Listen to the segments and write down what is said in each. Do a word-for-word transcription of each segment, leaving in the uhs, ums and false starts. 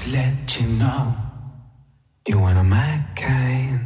to let you know you're one of my kind.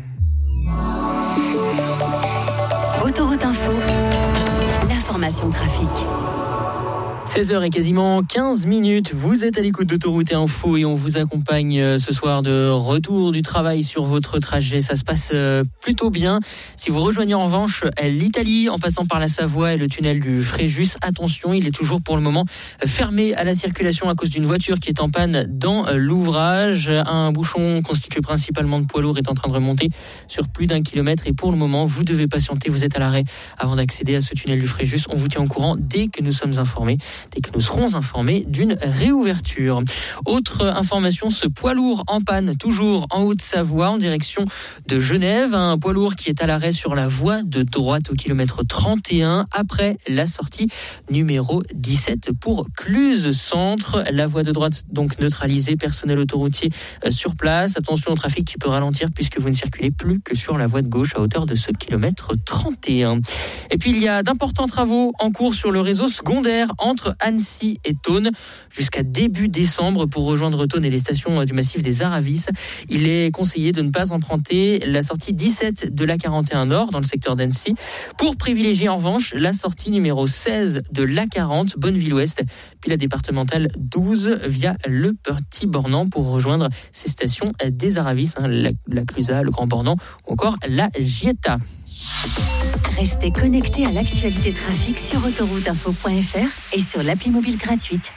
Autoroute Info, l'information trafic. seize heures et quasiment quinze minutes, vous êtes à l'écoute d'Autoroute Info et on vous accompagne ce soir de retour du travail sur votre trajet. Ça se passe plutôt bien. Si vous rejoignez en revanche l'Italie en passant par la Savoie et le tunnel du Fréjus, attention, il est toujours pour le moment fermé à la circulation à cause d'une voiture qui est en panne dans l'ouvrage. Un bouchon constitué principalement de poids lourds est en train de remonter sur plus d'un kilomètre et pour le moment, vous devez patienter. Vous êtes à l'arrêt avant d'accéder à ce tunnel du Fréjus. On vous tient au courant dès que nous sommes informés. Dès que nous serons informés d'une réouverture. Autre information, ce poids lourd en panne, toujours en Haute-Savoie, en direction de Genève. Un poids lourd qui est à l'arrêt sur la voie de droite au kilomètre trente et un, après la sortie numéro dix-sept pour Cluse Centre. La voie de droite donc neutralisée, personnel autoroutier sur place. Attention au trafic qui peut ralentir puisque vous ne circulez plus que sur la voie de gauche à hauteur de ce kilomètre trente et un. Et puis il y a d'importants travaux en cours sur le réseau secondaire entre Annecy et Thônes jusqu'à début décembre pour rejoindre Thônes et les stations du massif des Aravis. Il est conseillé de ne pas emprunter la sortie dix-sept de l'A quarante et un Nord dans le secteur d'Annecy pour privilégier en revanche la sortie numéro seize de l'A quarante Bonneville-Ouest puis la départementale douze via le Petit Bornand pour rejoindre ces stations des Aravis, hein, la, la Clusa, le Grand Bornand ou encore la Gietta. Restez connectés à l'actualité trafic sur autoroute info point f r et sur l'appli mobile gratuite.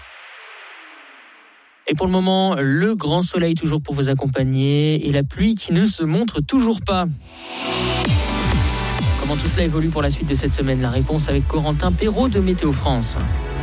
Et pour le moment, le grand soleil toujours pour vous accompagner et la pluie qui ne se montre toujours pas. Comment tout cela évolue pour la suite de cette semaine? La réponse avec Corentin Perrault de Météo France.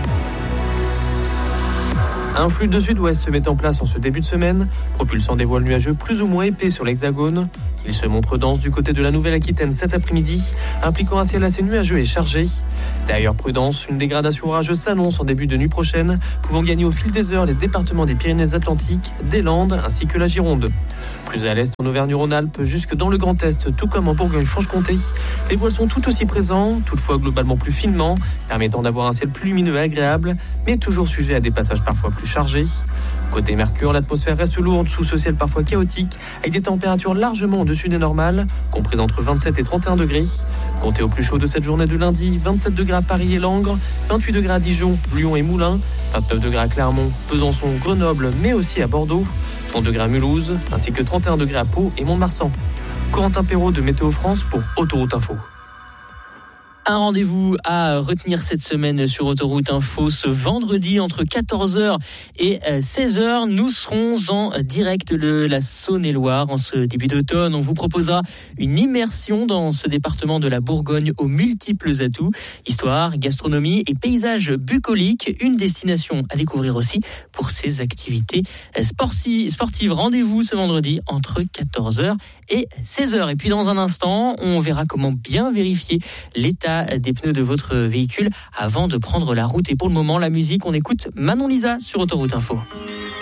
Un flux de sud-ouest se met en place en ce début de semaine, propulsant des voiles nuageux plus ou moins épais sur l'Hexagone. Il se montre dense du côté de la Nouvelle-Aquitaine cet après-midi, impliquant un ciel assez nuageux et chargé. D'ailleurs, prudence, une dégradation orageuse s'annonce en début de nuit prochaine, pouvant gagner au fil des heures les départements des Pyrénées-Atlantiques, des Landes ainsi que la Gironde. Plus à l'est en Auvergne-Rhône-Alpes, jusque dans le Grand Est, tout comme en Bourgogne-Franche-Comté, les voiles sont tout aussi présents, toutefois globalement plus finement, permettant d'avoir un ciel plus lumineux et agréable, mais toujours sujet à des passages parfois plus chargés. Côté Mercure, l'atmosphère reste lourde sous ce ciel parfois chaotique, avec des températures largement au-dessus des normales, comprises entre vingt-sept et trente et un degrés. Comptez au plus chaud de cette journée de lundi, vingt-sept degrés à Paris et Langres, vingt-huit degrés à Dijon, Lyon et Moulins, vingt-neuf degrés à Clermont, Besançon, Grenoble, mais aussi à Bordeaux, trente degrés à Mulhouse, ainsi que trente et un degrés à Pau et Mont-de-Marsan. Corentin Perrault de Météo France pour Autoroute Info. Un rendez-vous à retenir cette semaine sur Autoroute Info. Ce vendredi, entre quatorze heures et seize heures, nous serons en direct de la Saône-et-Loire. En ce début d'automne, on vous proposera une immersion dans ce département de la Bourgogne aux multiples atouts. Histoire, gastronomie et paysages bucoliques. Une destination à découvrir aussi pour ses activités sportives. Rendez-vous ce vendredi entre quatorze heures et seize heures. Et puis dans un instant, on verra comment bien vérifier l'état des pneus de votre véhicule avant de prendre la route. Et pour le moment, la musique, on écoute Manon Lisa sur Autoroute Info.